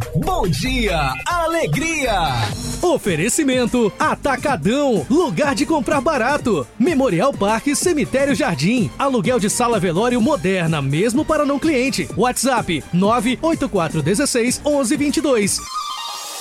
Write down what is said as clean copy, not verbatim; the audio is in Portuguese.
Bom dia, alegria! Oferecimento Atacadão, lugar de comprar barato. Memorial Parque Cemitério Jardim, aluguel de sala velório moderna, mesmo para não cliente. WhatsApp 98416 1122.